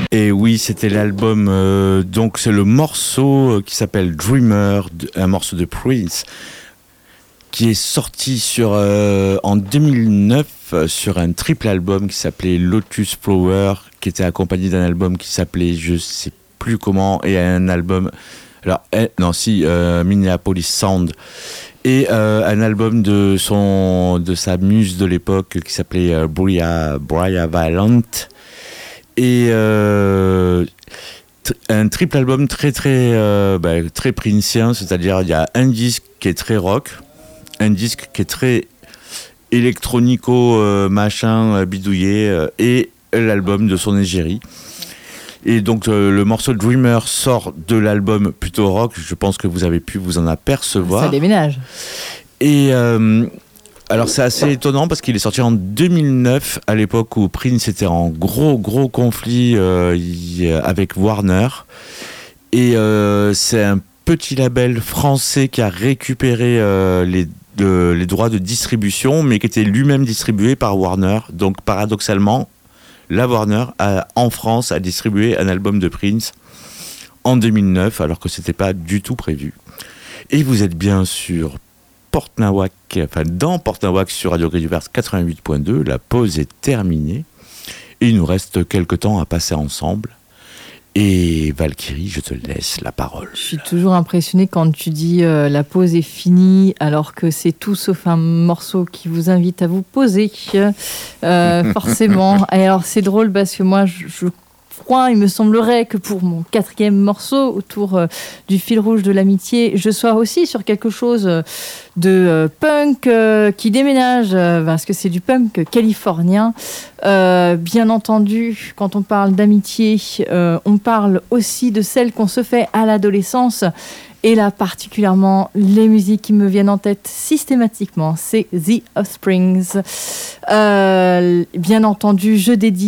Et oui, c'était l'album, donc c'est le morceau qui s'appelle Dreamer, un morceau de Prince, qui est sorti en 2009 sur un triple album qui s'appelait Lotus Flower, qui était accompagné d'un album qui s'appelait je sais plus comment, et un album, Minneapolis Sound, et un album de sa muse de l'époque qui s'appelait Bria Violent. Et un triple album très princien, c'est-à-dire il y a un disque qui est très rock, un disque qui est très électronico bidouillé, et l'album de son égérie. Et donc le morceau Dreamer sort de l'album plutôt rock, je pense que vous avez pu vous en apercevoir. Ça déménage. Et alors c'est assez étonnant parce qu'il est sorti en 2009, à l'époque où Prince était en gros conflit avec Warner. Et c'est un petit label français qui a récupéré les droits de distribution, mais qui était lui-même distribué par Warner. Donc paradoxalement, la Warner en France a distribué un album de Prince en 2009, alors que c'était pas du tout prévu. Et vous êtes bien sûr dans Port-Nawak sur Radio Gris du Vers 88.2. La pause est terminée et il nous reste quelques temps à passer ensemble. Et Valkyrie, je te laisse la parole. Je suis toujours impressionnée quand tu dis la pause est finie, alors que c'est tout sauf un morceau qui vous invite à vous poser, forcément. Et alors c'est drôle parce que moi je crois, il me semblerait que pour mon 4e morceau autour du fil rouge de l'amitié, je sois aussi sur quelque chose de punk qui déménage, parce que c'est du punk californien. Bien entendu, quand on parle d'amitié, on parle aussi de celle qu'on se fait à l'adolescence. Et là, particulièrement, les musiques qui me viennent en tête systématiquement, c'est The Offsprings. Bien entendu, je dédie